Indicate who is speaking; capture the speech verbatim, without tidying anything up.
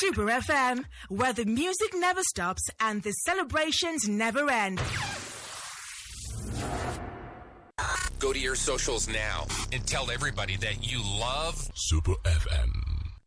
Speaker 1: Super F M, where the music never stops and the celebrations never end.
Speaker 2: Go to your socials now and tell everybody that you love
Speaker 3: Super F M.